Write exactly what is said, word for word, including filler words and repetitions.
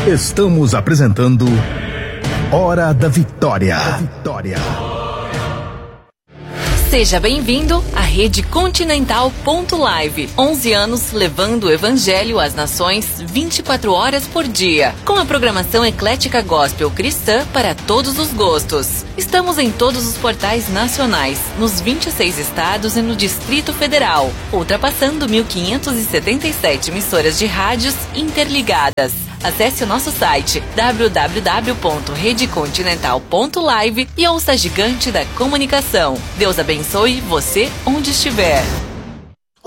Estamos apresentando Hora da Vitória. Vitória. Seja bem-vindo à Rede Continental ponto live. onze anos levando o Evangelho às nações vinte e quatro horas por dia. Com a programação eclética gospel cristã para todos os gostos. Estamos em todos os portais nacionais, nos vinte e seis estados e no Distrito Federal, ultrapassando mil quinhentas e setenta e sete emissoras de rádios interligadas. Acesse o nosso site w w w ponto rede continental ponto live e ouça a gigante da comunicação. Deus abençoe você onde estiver.